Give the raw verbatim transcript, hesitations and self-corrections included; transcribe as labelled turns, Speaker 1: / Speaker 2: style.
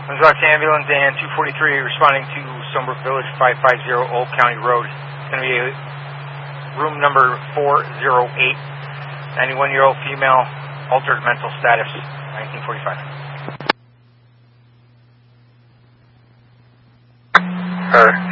Speaker 1: Ozarks Ambulance and two forty-three responding to Stonebrook Village, five fifty Old County Road. It's going to be room number four oh eight. ninety-one-year-old female, altered mental status, nineteen forty-five.
Speaker 2: Her.